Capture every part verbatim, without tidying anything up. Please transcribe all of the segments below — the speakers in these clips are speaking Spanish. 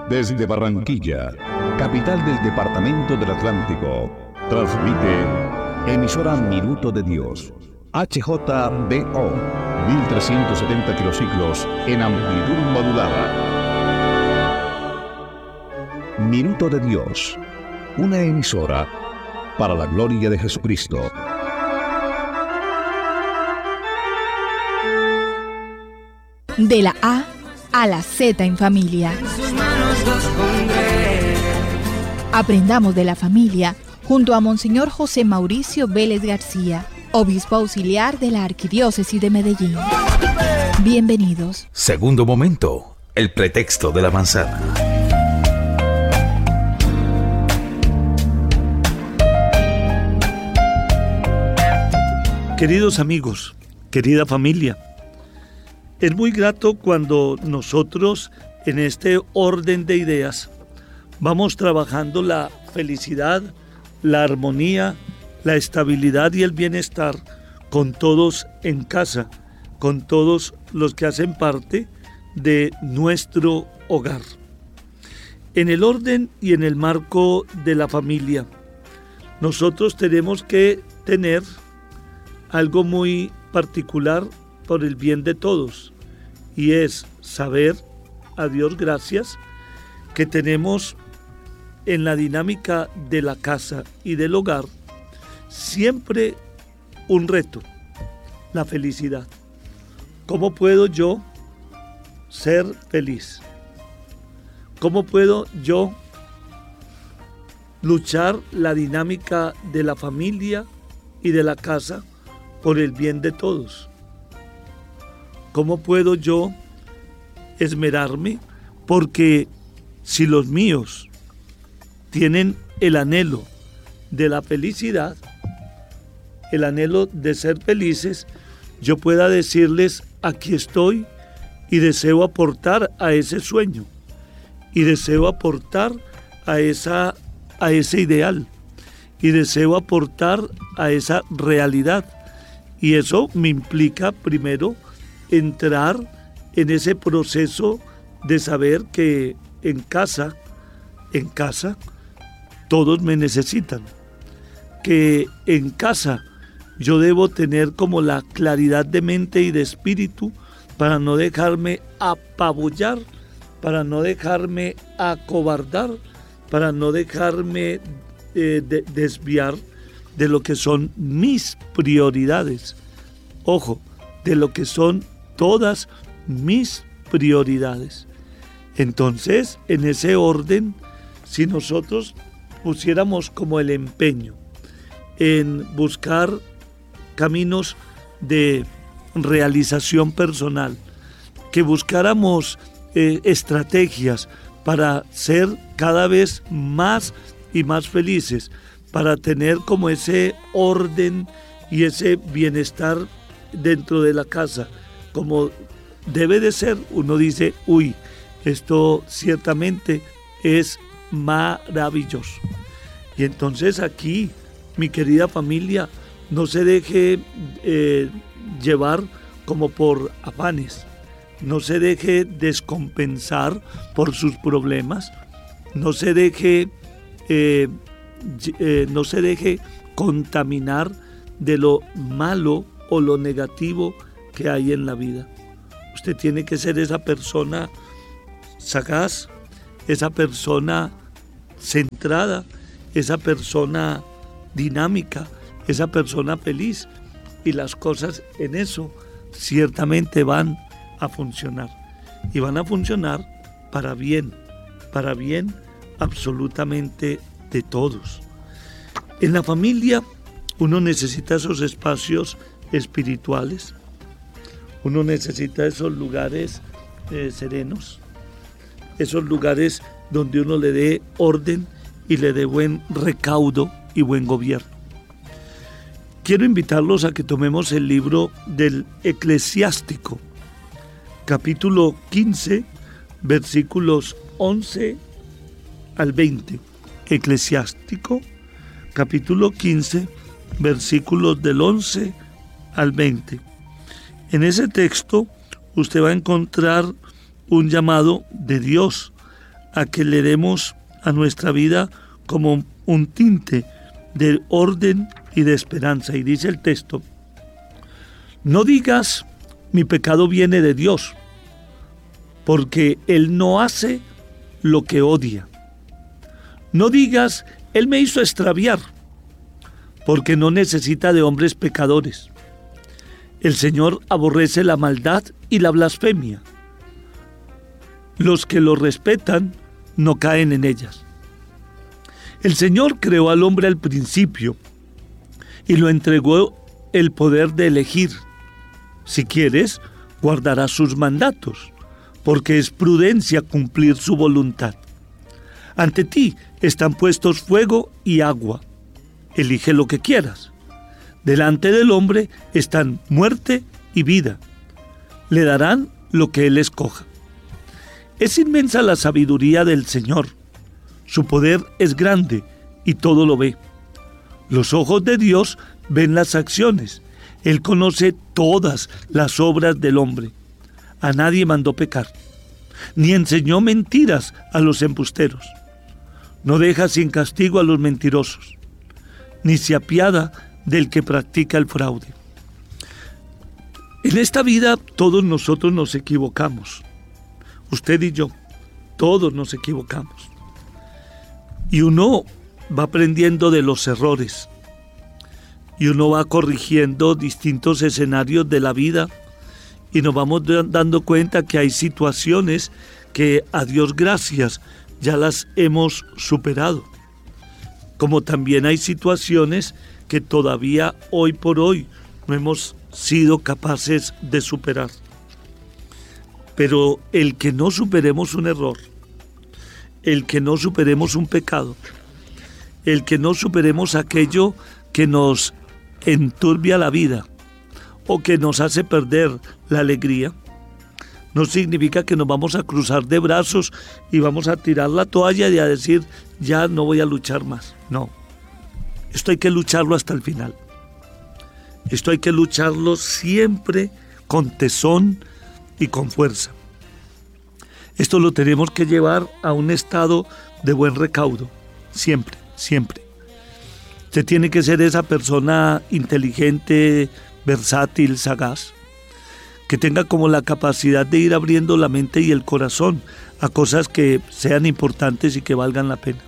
Desde Barranquilla, capital del departamento del Atlántico, transmite emisora Minuto de Dios, H J B O, mil trescientos setenta kilociclos en amplitud modulada. Minuto de Dios, una emisora para la gloria de Jesucristo. De la A a la Z en familia. Aprendamos de la familia junto a Monseñor José Mauricio Vélez García, obispo auxiliar de la Arquidiócesis de Medellín. Bienvenidos. Segundo momento, el pretexto de la manzana. Queridos amigos, querida familia, es muy grato cuando nosotros en este orden de ideas vamos trabajando la felicidad, la armonía, la estabilidad y el bienestar con todos en casa, con todos los que hacen parte de nuestro hogar. En el orden y en el marco de la familia, nosotros tenemos que tener algo muy particular por el bien de todos, y es saber, a Dios gracias, que tenemos en la dinámica de la casa y del hogar siempre un reto, la felicidad. ¿Cómo puedo yo ser feliz? ¿Cómo puedo yo luchar la dinámica de la familia y de la casa por el bien de todos? ¿Cómo puedo yo esmerarme? Porque si los míos tienen el anhelo de la felicidad, el anhelo de ser felices, yo pueda decirles, aquí estoy y deseo aportar a ese sueño, y deseo aportar a, esa, a ese ideal, y deseo aportar a esa realidad. Y eso me implica primero entrar en ese proceso de saber que en casa, en casa, todos me necesitan. Que en casa yo debo tener como la claridad de mente y de espíritu para no dejarme apabullar, para no dejarme acobardar, para no dejarme eh, de, desviar de lo que son mis prioridades. Ojo, de lo que son todas mis prioridades. Entonces, en ese orden, si nosotros pusiéramos como el empeño en buscar caminos de realización personal, que buscáramos eh, estrategias para ser cada vez más y más felices, para tener como ese orden y ese bienestar dentro de la casa, como debe de ser, uno dice, uy, esto ciertamente es maravilloso. Y entonces aquí, mi querida familia, no se deje eh, llevar como por afanes, no se deje descompensar por sus problemas, no se deje, eh, eh, no se deje contaminar de lo malo o lo negativo que hay en la vida. Usted tiene que ser esa persona sagaz, esa persona centrada, esa persona dinámica, esa persona feliz, y las cosas en eso ciertamente van a funcionar, y van a funcionar para bien, para bien absolutamente de todos. En la familia uno necesita esos espacios espirituales, uno necesita esos lugares eh, serenos, esos lugares donde uno le dé orden y le dé buen recaudo y buen gobierno. Quiero invitarlos a que tomemos el libro del Eclesiástico, capítulo quince, versículos once al veinte. Eclesiástico, capítulo quince, versículos del once al veinte. En ese texto usted va a encontrar un llamado de Dios a que le demos a nuestra vida como un tinte de orden y de esperanza. Y dice el texto: no digas mi pecado viene de Dios, porque Él no hace lo que odia. No digas Él me hizo extraviar, porque no necesita de hombres pecadores. El Señor aborrece la maldad y la blasfemia. Los que lo respetan no caen en ellas. El Señor creó al hombre al principio y lo entregó el poder de elegir. Si quieres, guardarás sus mandatos, porque es prudencia cumplir su voluntad. Ante ti están puestos fuego y agua. Elige lo que quieras. Delante del hombre están muerte y vida. Le darán lo que él escoja. Es inmensa la sabiduría del Señor. Su poder es grande y todo lo ve. Los ojos de Dios ven las acciones. Él conoce todas las obras del hombre. A nadie mandó pecar, ni enseñó mentiras a los embusteros. No deja sin castigo a los mentirosos, ni se apiada del que practica el fraude. En esta vida todos nosotros nos equivocamos. Usted y yo, todos nos equivocamos. Y uno va aprendiendo de los errores. Y uno va corrigiendo distintos escenarios de la vida. Y nos vamos dando cuenta que hay situaciones que, a Dios gracias, ya las hemos superado. Como también hay situaciones que todavía hoy por hoy no hemos sido capaces de superar. Pero el que no superemos un error, el que no superemos un pecado, el que no superemos aquello que nos enturbia la vida o que nos hace perder la alegría, no significa que nos vamos a cruzar de brazos y vamos a tirar la toalla y a decir, ya no voy a luchar más. No, esto hay que lucharlo hasta el final. Esto hay que lucharlo siempre con tesón y con fuerza. Esto lo tenemos que llevar a un estado de buen recaudo, siempre, siempre. Usted tiene que ser esa persona inteligente, versátil, sagaz, que tenga como la capacidad de ir abriendo la mente y el corazón a cosas que sean importantes y que valgan la pena.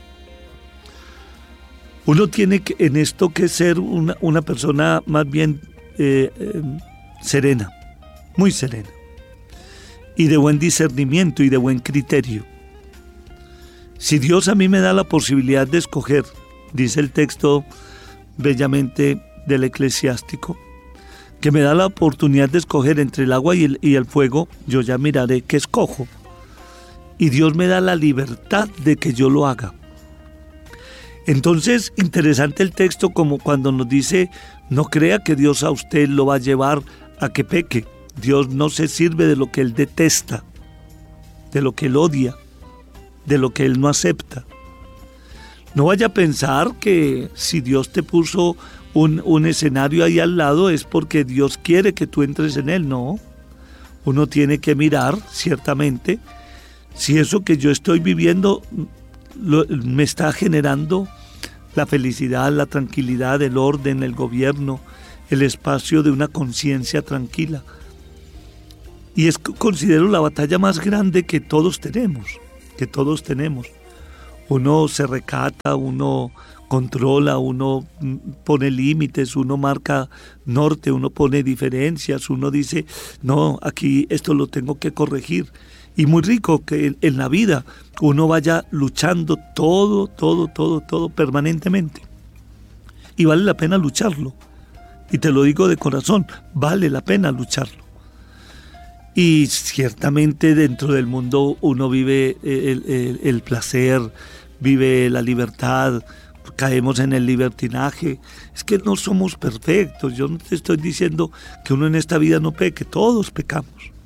Uno tiene que, en esto que ser una, una persona más bien eh, eh, serena, muy serena, y de buen discernimiento y de buen criterio. Si Dios a mí me da la posibilidad de escoger, dice el texto bellamente del Eclesiástico, que me da la oportunidad de escoger entre el agua y el, y el fuego, yo ya miraré qué escojo. Y Dios me da la libertad de que yo lo haga. Entonces, interesante el texto como cuando nos dice, no crea que Dios a usted lo va a llevar a que peque. Dios no se sirve de lo que Él detesta, de lo que Él odia, de lo que Él no acepta. No vaya a pensar que si Dios te puso un, un escenario ahí al lado es porque Dios quiere que tú entres en él. No, uno tiene que mirar ciertamente si eso que yo estoy viviendo lo, me está generando la felicidad, la tranquilidad, el orden, el gobierno, el espacio de una conciencia tranquila. Y es, considero, la batalla más grande que todos tenemos, que todos tenemos. Uno se recata, uno controla, uno pone límites, uno marca norte, uno pone diferencias, uno dice, no, aquí esto lo tengo que corregir. Y muy rico que en la vida uno vaya luchando todo, todo, todo, todo permanentemente. Y vale la pena lucharlo. Y te lo digo de corazón, vale la pena lucharlo. Y ciertamente dentro del mundo uno vive el, el, el placer, vive la libertad, caemos en el libertinaje. Es que no somos perfectos. Yo no te estoy diciendo que uno en esta vida no peque, todos pecamos.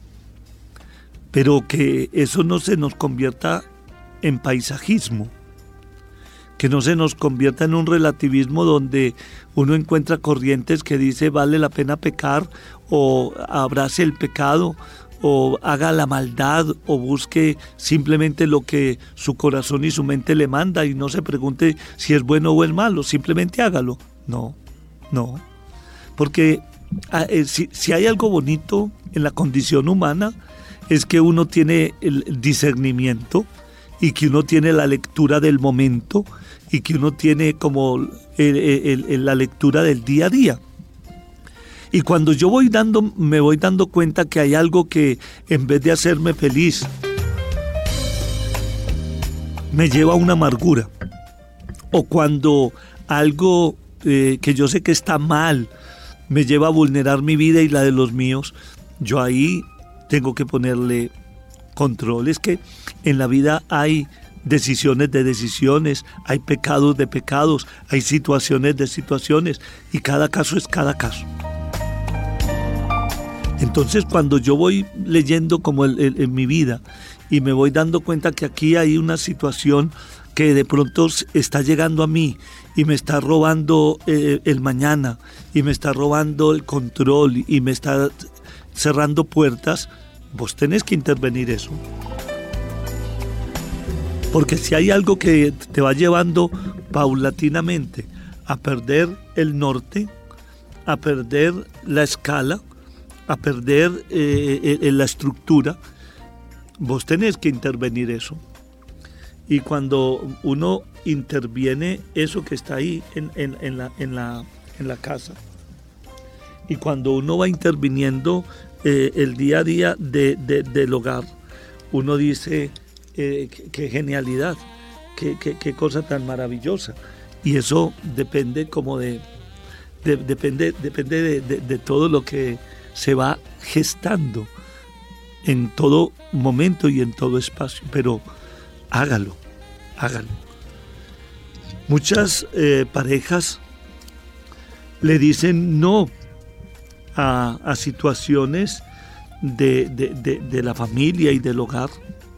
Pero que eso no se nos convierta en paisajismo, que no se nos convierta en un relativismo donde uno encuentra corrientes que dice vale la pena pecar o abrace el pecado o haga la maldad o busque simplemente lo que su corazón y su mente le manda y no se pregunte si es bueno o es malo, simplemente hágalo. No, no. Porque eh, si, si hay algo bonito en la condición humana es que uno tiene el discernimiento y que uno tiene la lectura del momento y que uno tiene como el, el, el, la lectura del día a día. Y cuando yo voy dando, me voy dando cuenta que hay algo que en vez de hacerme feliz, me lleva a una amargura. O cuando algo eh, que yo sé que está mal me lleva a vulnerar mi vida y la de los míos, yo ahí tengo que ponerle control. Es que en la vida hay decisiones de decisiones, hay pecados de pecados, hay situaciones de situaciones y cada caso es cada caso. Entonces cuando yo voy leyendo como el, el, en mi vida y me voy dando cuenta que aquí hay una situación que de pronto está llegando a mí y me está robando eh, el mañana y me está robando el control y me está cerrando puertas, vos tenés que intervenir eso. Porque si hay algo que te va llevando paulatinamente a perder el norte, a perder la escala, a perder eh, eh, la estructura, vos tenés que intervenir eso. Y cuando uno interviene eso que está ahí en, en, en, la, en, la, en la casa, y cuando uno va interviniendo eh, el día a día de, de, del hogar, uno dice, eh, qué, qué genialidad, qué, qué, qué cosa tan maravillosa. Y eso depende como de, de depende, depende de, de, de todo lo que se va gestando en todo momento y en todo espacio, pero hágalo, hágalo. Muchas eh, parejas le dicen no a, a situaciones de, de, de, de la familia y del hogar,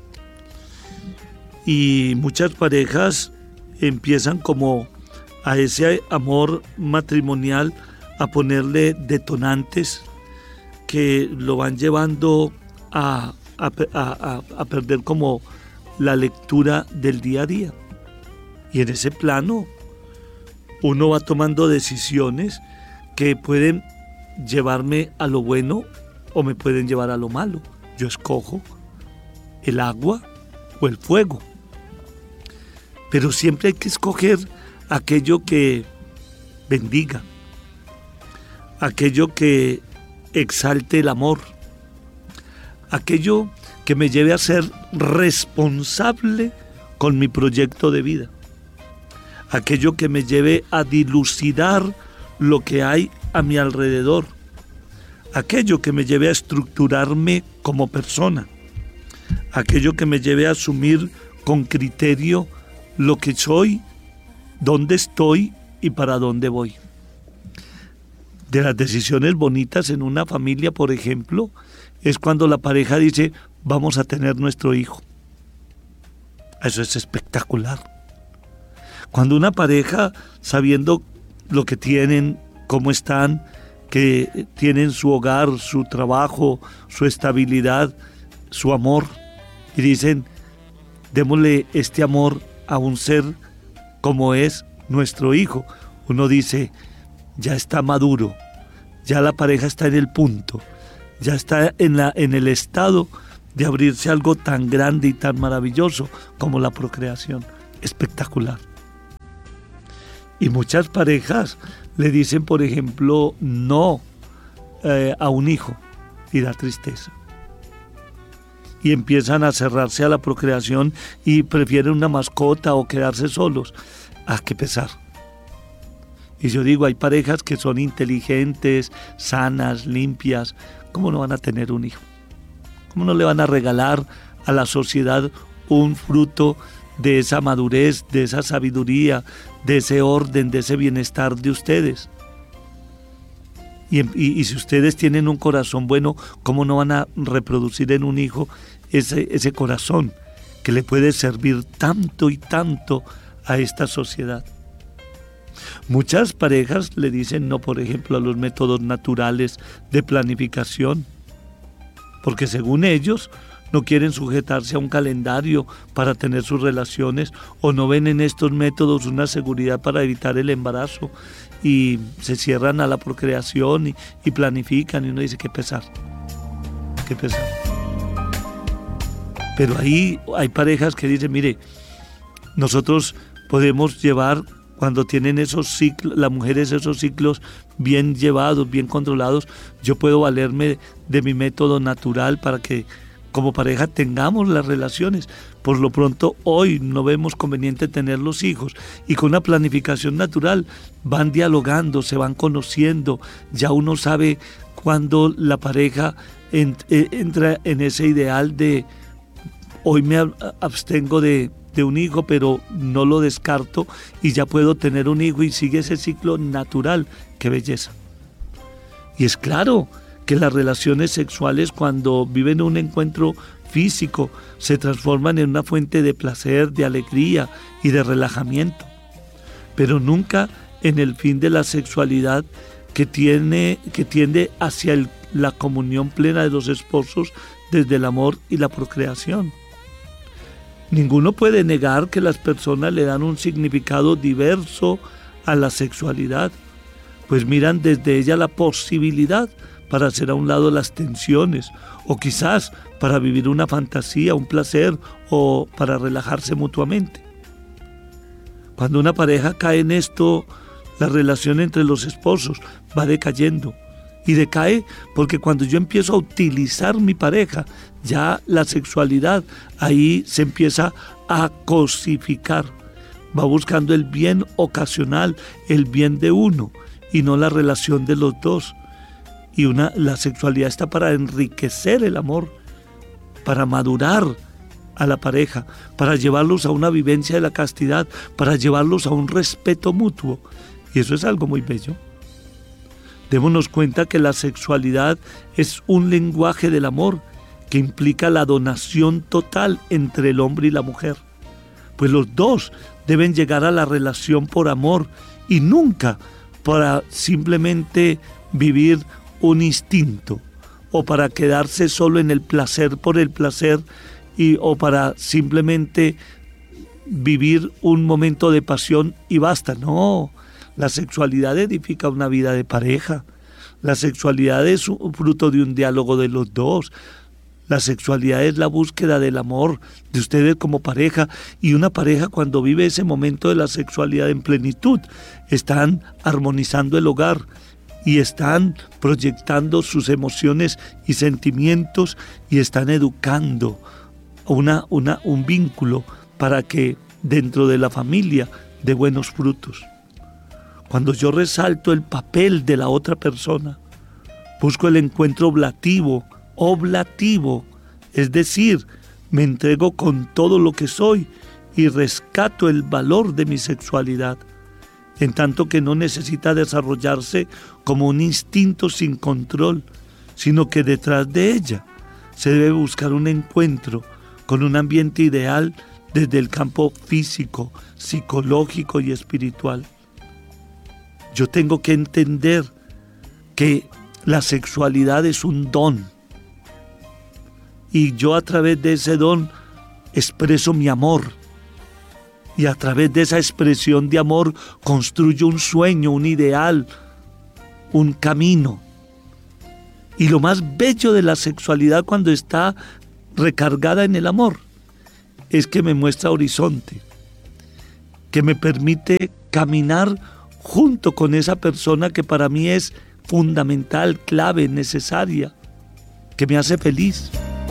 y muchas parejas empiezan como a ese amor matrimonial a ponerle detonantes que lo van llevando a, a, a, a perder como la lectura del día a día. Y en ese plano uno va tomando decisiones que pueden llevarme a lo bueno o me pueden llevar a lo malo. Yo escojo el agua o el fuego. Pero siempre hay que escoger aquello que bendiga, aquello que exalte el amor, aquello que me lleve a ser responsable con mi proyecto de vida, aquello que me lleve a dilucidar lo que hay a mi alrededor, aquello que me lleve a estructurarme como persona, aquello que me lleve a asumir con criterio lo que soy, dónde estoy y para dónde voy. De las decisiones bonitas en una familia, por ejemplo, es cuando la pareja dice, vamos a tener nuestro hijo. Eso es espectacular. Cuando una pareja, sabiendo lo que tienen, cómo están, que tienen su hogar, su trabajo, su estabilidad, su amor, y dicen, démosle este amor a un ser como es nuestro hijo. Uno dice, ya está maduro, ya la pareja está en el punto, ya está en, la, en el estado de abrirse algo tan grande y tan maravilloso como la procreación. Espectacular. Y muchas parejas le dicen, por ejemplo, no eh, a un hijo y da tristeza. Y empiezan a cerrarse a la procreación y prefieren una mascota o quedarse solos. ¡Ah, qué pesar! Y yo digo, hay parejas que son inteligentes, sanas, limpias. ¿Cómo no van a tener un hijo? ¿Cómo no le van a regalar a la sociedad un fruto de esa madurez, de esa sabiduría, de ese orden, de ese bienestar de ustedes? Y, y, y si ustedes tienen un corazón bueno, ¿cómo no van a reproducir en un hijo ese, ese corazón que le puede servir tanto y tanto a esta sociedad? Muchas parejas le dicen no, por ejemplo, a los métodos naturales de planificación, porque según ellos no quieren sujetarse a un calendario para tener sus relaciones o no ven en estos métodos una seguridad para evitar el embarazo y se cierran a la procreación y, y planifican y uno dice qué pesar, qué pesar. Pero ahí hay parejas que dicen, mire, nosotros podemos llevar, cuando tienen esos ciclos, las mujeres esos ciclos bien llevados, bien controlados, yo puedo valerme de mi método natural para que como pareja tengamos las relaciones. Por lo pronto hoy no vemos conveniente tener los hijos y con una planificación natural van dialogando, se van conociendo, ya uno sabe cuando la pareja entra en ese ideal de hoy me abstengo de de un hijo, pero no lo descarto y ya puedo tener un hijo y sigue ese ciclo natural. ¡Qué belleza! Y es claro que las relaciones sexuales, cuando viven un encuentro físico, se transforman en una fuente de placer, de alegría y de relajamiento, pero nunca en el fin de la sexualidad que, tiene, que tiende hacia el, la comunión plena de los esposos desde el amor y la procreación. Ninguno puede negar que las personas le dan un significado diverso a la sexualidad, pues miran desde ella la posibilidad para hacer a un lado las tensiones, o quizás para vivir una fantasía, un placer, o para relajarse mutuamente. Cuando una pareja cae en esto, la relación entre los esposos va decayendo. Y decae porque cuando yo empiezo a utilizar mi pareja, ya la sexualidad ahí se empieza a cosificar. Va buscando el bien ocasional, el bien de uno y no la relación de los dos. Y una, la sexualidad está para enriquecer el amor, para madurar a la pareja, para llevarlos a una vivencia de la castidad, para llevarlos a un respeto mutuo. Y eso es algo muy bello. Démonos cuenta que la sexualidad es un lenguaje del amor que implica la donación total entre el hombre y la mujer. Pues los dos deben llegar a la relación por amor y nunca para simplemente vivir un instinto o para quedarse solo en el placer por el placer y, o para simplemente vivir un momento de pasión y basta. No. La sexualidad edifica una vida de pareja. La sexualidad es un fruto de un diálogo de los dos. La sexualidad es la búsqueda del amor de ustedes como pareja. Y una pareja cuando vive ese momento de la sexualidad en plenitud, están armonizando el hogar y están proyectando sus emociones y sentimientos y están educando una, una, un vínculo para que dentro de la familia dé buenos frutos. Cuando yo resalto el papel de la otra persona, busco el encuentro oblativo, oblativo, es decir, me entrego con todo lo que soy y rescato el valor de mi sexualidad, en tanto que no necesita desarrollarse como un instinto sin control, sino que detrás de ella se debe buscar un encuentro con un ambiente ideal desde el campo físico, psicológico y espiritual. Yo tengo que entender que la sexualidad es un don y yo a través de ese don expreso mi amor y a través de esa expresión de amor construyo un sueño, un ideal, un camino. Y lo más bello de la sexualidad cuando está recargada en el amor es que me muestra horizonte, que me permite caminar junto con esa persona que para mí es fundamental, clave, necesaria, que me hace feliz.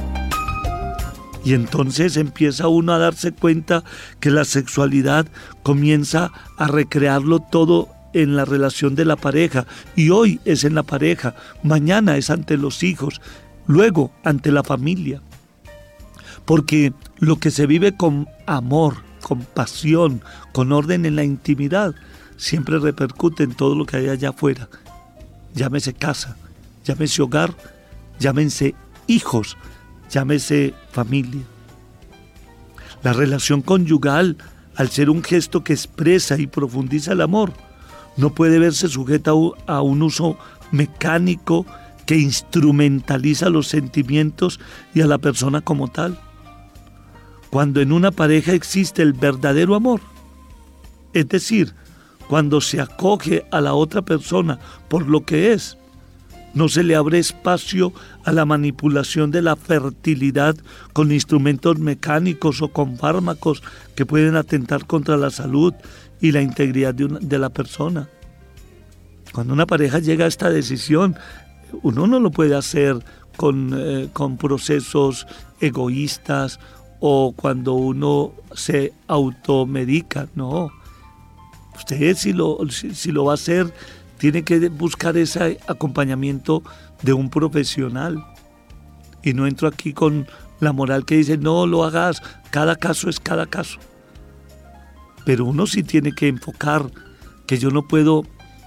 Y entonces empieza uno a darse cuenta que la sexualidad comienza a recrearlo todo en la relación de la pareja. Y hoy es en la pareja, mañana es ante los hijos, luego ante la familia. Porque lo que se vive con amor, con pasión, con orden en la intimidad, siempre repercute en todo lo que hay allá afuera. Llámese casa, llámese hogar, llámense hijos, llámese familia. La relación conyugal, al ser un gesto que expresa y profundiza el amor, no puede verse sujeta a un uso mecánico que instrumentaliza los sentimientos y a la persona como tal. Cuando en una pareja existe el verdadero amor, es decir, cuando se acoge a la otra persona por lo que es, no se le abre espacio a la manipulación de la fertilidad con instrumentos mecánicos o con fármacos que pueden atentar contra la salud y la integridad de, una, de la persona. Cuando una pareja llega a esta decisión, uno no lo puede hacer con, eh, con procesos egoístas o cuando uno se automedica, no. Usted si lo, si, si lo va a hacer, tiene que buscar ese acompañamiento de un profesional. Y no entro aquí con la moral que dice, no lo hagas, cada caso es cada caso. Pero uno sí tiene que enfocar que yo no puedo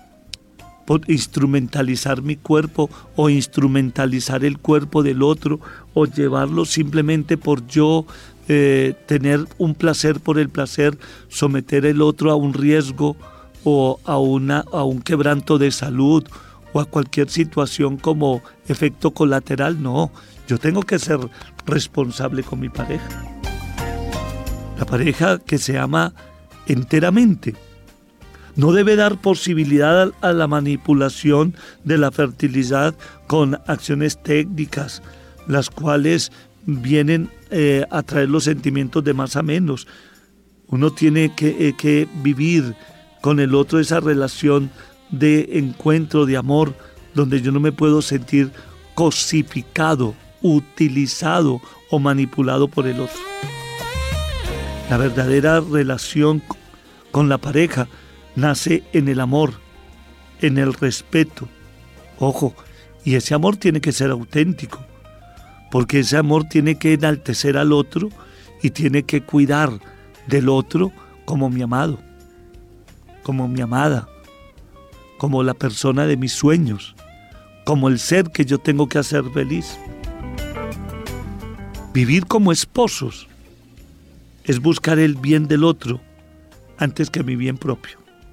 instrumentalizar mi cuerpo o instrumentalizar el cuerpo del otro o llevarlo simplemente por yo eh, tener un placer por el placer, someter el otro a un riesgo o a, una, a un quebranto de salud o a cualquier situación como efecto colateral. No, yo tengo que ser responsable con mi pareja. La pareja que se ama enteramente no debe dar posibilidad a la manipulación de la fertilidad con acciones técnicas, las cuales vienen eh, a traer los sentimientos de más a menos. Uno tiene que, eh, que vivir con el otro esa relación de encuentro, de amor, donde yo no me puedo sentir cosificado, utilizado o manipulado por el otro. La verdadera relación con la pareja nace en el amor, en el respeto. Ojo, y ese amor tiene que ser auténtico, porque ese amor tiene que enaltecer al otro y tiene que cuidar del otro como mi amado, como mi amada, como la persona de mis sueños, como el ser que yo tengo que hacer feliz. Vivir como esposos es buscar el bien del otro antes que mi bien propio.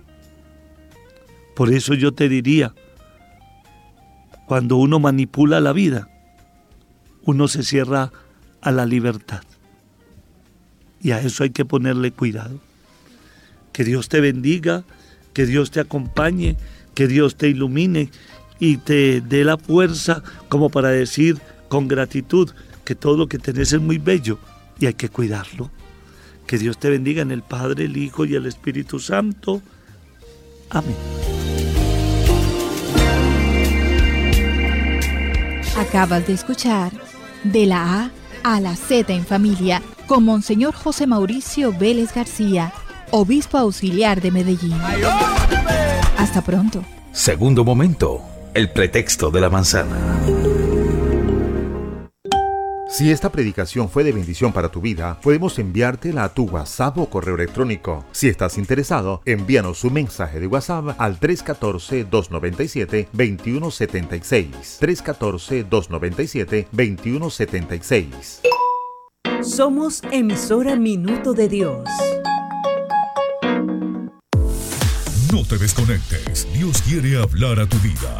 Por eso yo te diría, cuando uno manipula la vida, uno se cierra a la libertad. Y a eso hay que ponerle cuidado. Que Dios te bendiga, que Dios te acompañe, que Dios te ilumine y te dé la fuerza como para decir con gratitud que todo lo que tenés es muy bello y hay que cuidarlo. Que Dios te bendiga en el Padre, el Hijo y el Espíritu Santo. Amén. Acabas de escuchar De la A a la Z en Familia con Monseñor José Mauricio Vélez García, obispo auxiliar de Medellín. Hasta pronto. Segundo momento, el pretexto de la manzana. Si esta predicación fue de bendición para tu vida, podemos enviártela a tu WhatsApp o correo electrónico. Si estás interesado, envíanos un mensaje de WhatsApp al tres uno cuatro, dos nueve siete, dos uno siete seis. tres uno cuatro, dos nueve siete, dos uno siete seis. Somos emisora Minuto de Dios. No te desconectes. Dios quiere hablar a tu vida.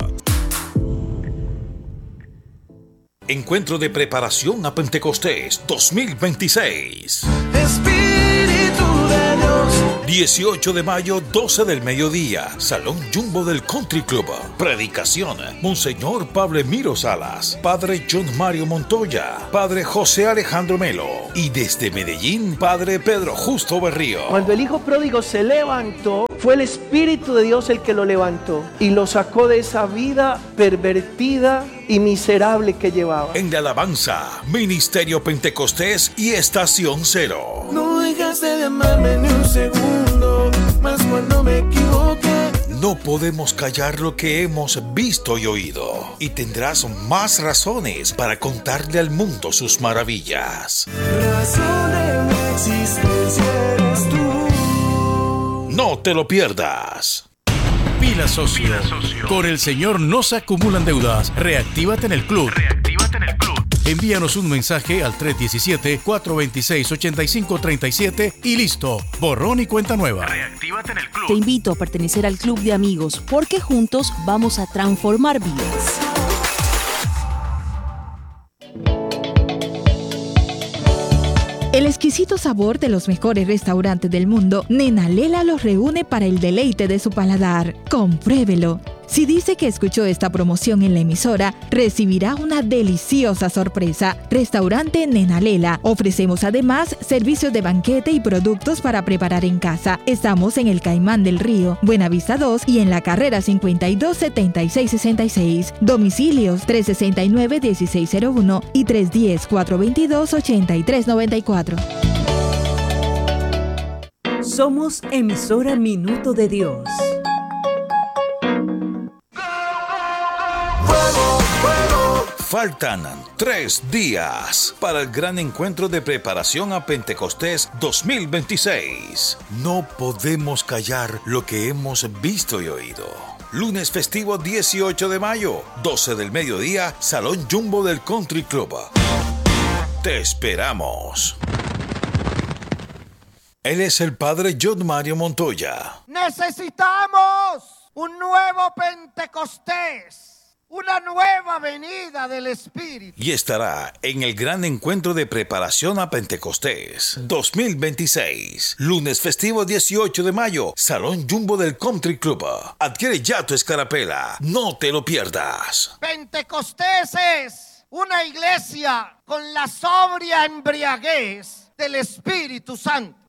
Encuentro de preparación a Pentecostés dos mil veintiséis. Espíritu de Dios. dieciocho de mayo, doce del mediodía. Salón Jumbo del Country Club. Predicación: Monseñor Pablo Emiro Salas, Padre John Mario Montoya, Padre José Alejandro Melo y desde Medellín, Padre Pedro Justo Berrío. Cuando el hijo pródigo se levantó, fue el Espíritu de Dios el que lo levantó y lo sacó de esa vida pervertida y miserable que llevaba. En la alabanza, Ministerio Pentecostés y Estación Cero. No dejaste de amarme ni un segundo, más cuando me equivoqué. No podemos callar lo que hemos visto y oído, y tendrás más razones para contarle al mundo sus maravillas. Razón de mi existencia eres tú. No te lo pierdas. Pila socio. Pila socio. Con el Señor no se acumulan deudas. Reactívate en el club. Reactívate en el club. Envíanos un mensaje al tres uno siete, cuatro dos seis, ocho cinco tres siete y listo. Borrón y cuenta nueva. Reactívate en el club. Te invito a pertenecer al club de amigos porque juntos vamos a transformar vidas. El exquisito sabor de los mejores restaurantes del mundo, Nena Lela los reúne para el deleite de su paladar. Compruébelo. Si dice que escuchó esta promoción en la emisora, recibirá una deliciosa sorpresa. Restaurante Nena Lela. Ofrecemos además servicios de banquete y productos para preparar en casa. Estamos en el Caimán del Río, Buenavista dos y en la carrera cincuenta y dos setenta y seis sesenta y seis. Domicilios tres sesenta y nueve dieciséis cero uno y tres uno cero cuatro dos dos ochenta y tres noventa y cuatro. Somos emisora Minuto de Dios. Faltan tres días para el gran encuentro de preparación a Pentecostés dos mil veintiséis. No podemos callar lo que hemos visto y oído. Lunes festivo dieciocho de mayo, doce del mediodía, Salón Jumbo del Country Club. Te esperamos. Él es el padre John Mario Montoya. Necesitamos un nuevo Pentecostés. Una nueva venida del Espíritu. Y estará en el gran encuentro de preparación a Pentecostés dos mil veintiséis. Lunes festivo dieciocho de mayo, Salón Jumbo del Country Club. Adquiere ya tu escarapela. No te lo pierdas. Pentecostés es una iglesia con la sobria embriaguez del Espíritu Santo.